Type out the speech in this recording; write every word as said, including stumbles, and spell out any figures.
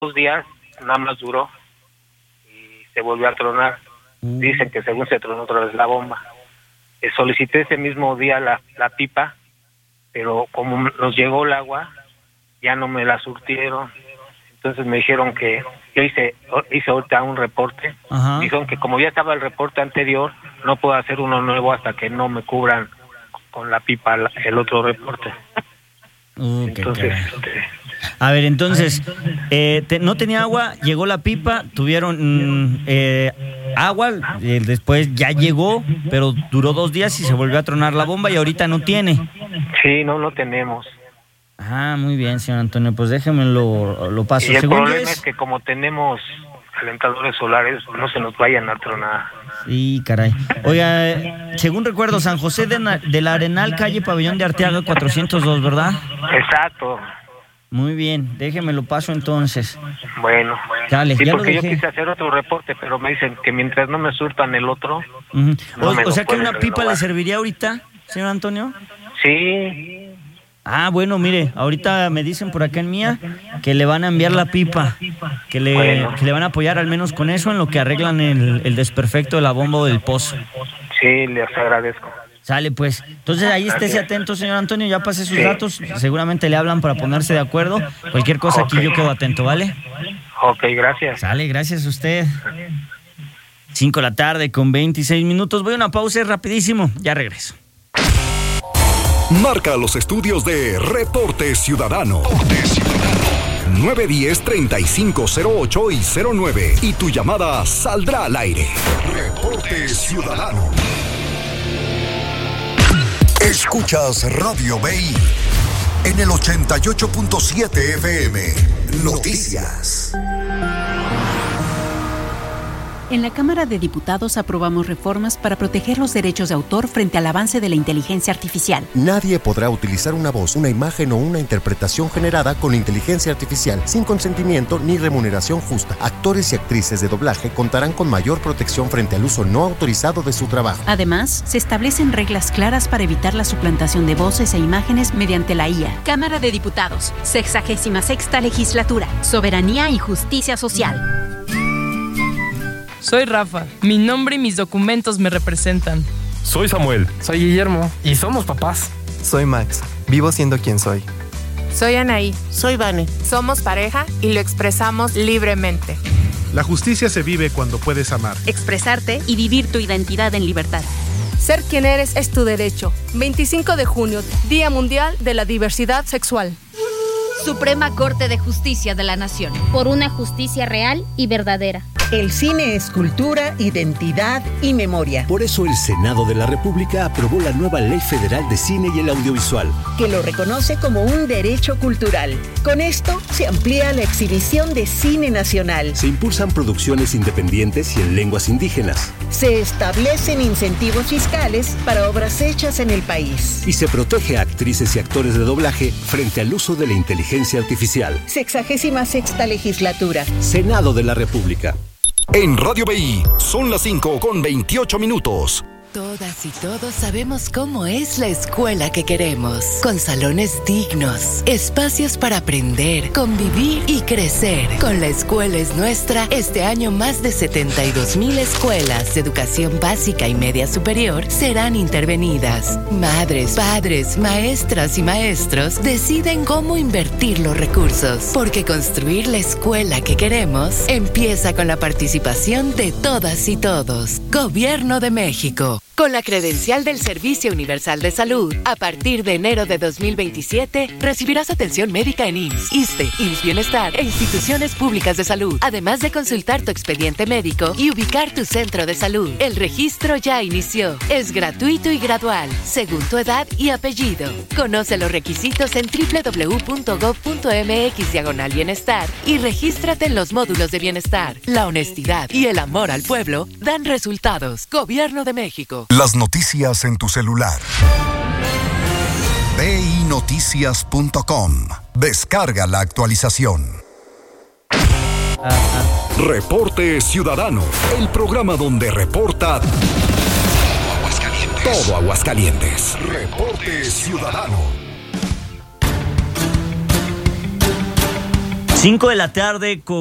dos días, nada más duró y se volvió a tronar. Mm. Dicen que según se tronó otra vez la bomba. Eh, solicité ese mismo día la, la pipa, pero como nos llegó el agua, ya no me la surtieron. Entonces me dijeron que yo hice hice ahorita un reporte. Ajá. Dijeron que como ya estaba el reporte anterior, no puedo hacer uno nuevo hasta que no me cubran con la pipa el otro reporte. Uh, entonces, este, a ver, entonces, eh, te, no tenía agua, llegó la pipa, tuvieron mm, eh, agua, eh, después ya llegó, pero duró dos días y se volvió a tronar la bomba y ahorita no tiene. Sí, no, no tenemos. Ah, muy bien, señor Antonio, pues déjeme lo, lo paso. Y el Según problema es... es que como tenemos calentadores solares, no se nos vayan a tronar. Sí, caray. Oiga, eh, según recuerdo, San José de, Na- de la Arenal, calle Pabellón de Arteaga cuatrocientos dos, ¿verdad? Exacto. Muy bien, déjeme lo paso entonces. Bueno, Dale, sí, ya porque lo yo quise hacer otro reporte, pero me dicen que mientras no me surtan el otro... Uh-huh. no o, me o sea que una pipa renovar. le serviría ahorita, señor Antonio. Sí. Ah, bueno, mire, ahorita me dicen por acá en mía que le van a enviar la pipa, que le, bueno. que le van a apoyar al menos con eso en lo que arreglan el, el desperfecto de la bomba o del pozo. Sí, les agradezco. Sale pues, entonces ahí estése atento, señor Antonio, ya pasé sus sí. datos, seguramente le hablan para ponerse de acuerdo, cualquier cosa okay. Aquí yo quedo atento, ¿vale? Ok, gracias. Sale, gracias a usted. cinco de la tarde con veintiséis minutos, voy a una pausa rapidísimo, ya regreso. Marca los estudios de Reporte Ciudadano. nueve uno cero, treinta y cinco cero ocho y cero nueve y tu llamada saldrá al aire. Reporte Ciudadano. Escuchas Radio B I en el ochenta y ocho punto siete F M. Noticias. En la Cámara de Diputados aprobamos reformas para proteger los derechos de autor frente al avance de la inteligencia artificial. Nadie podrá utilizar una voz, una imagen o una interpretación generada con inteligencia artificial sin consentimiento ni remuneración justa. Actores y actrices de doblaje contarán con mayor protección frente al uso no autorizado de su trabajo. Además, se establecen reglas claras para evitar la suplantación de voces e imágenes mediante la I A. Cámara de Diputados, sexagésima sexta legislatura, soberanía y justicia social. Soy Rafa, mi nombre y mis documentos me representan. Soy Samuel. Soy Guillermo. Y somos papás. Soy Max, vivo siendo quien soy. Soy Anaí. Soy Vane. Somos pareja y lo expresamos libremente. La justicia se vive cuando puedes amar, expresarte y vivir tu identidad en libertad. Ser quien eres es tu derecho. veinticinco de junio, Día Mundial de la Diversidad Sexual. Suprema Corte de Justicia de la Nación. Por una justicia real y verdadera. El cine es cultura, identidad y memoria. Por eso el Senado de la República aprobó la nueva Ley Federal de Cine y el Audiovisual, que lo reconoce como un derecho cultural. Con esto se amplía la exhibición de cine nacional. Se impulsan producciones independientes y en lenguas indígenas. Se establecen incentivos fiscales para obras hechas en el país. Y se protege a actrices y actores de doblaje frente al uso de la inteligencia artificial. Sexagésima sexta legislatura. Senado de la República. En Radio B I son las cinco con veintiocho minutos. Todas y todos sabemos cómo es la escuela que queremos, con salones dignos, espacios para aprender, convivir y crecer. Con La Escuela es Nuestra, este año más de setenta y dos mil escuelas de educación básica y media superior serán intervenidas. Madres, padres, maestras y maestros deciden cómo invertir los recursos, porque construir la escuela que queremos empieza con la participación de todas y todos. Gobierno de México. Con la credencial del Servicio Universal de Salud, a partir de enero de dos mil veintisiete, recibirás atención médica en I M S S, ISSSTE, I M S S Bienestar e instituciones públicas de salud, además de consultar tu expediente médico y ubicar tu centro de salud. El registro ya inició. Es gratuito y gradual, según tu edad y apellido. Conoce los requisitos en doble u doble u doble u punto gob punto eme equis diagonal bienestar y regístrate en los módulos de bienestar. La honestidad y el amor al pueblo dan resultados. Gobierno de México. Las noticias en tu celular. B I noticias punto com. Descarga la actualización. Reporte Ciudadano, el programa donde reporta todo Aguascalientes. Todo Aguascalientes. Reporte Ciudadano. cinco de la tarde con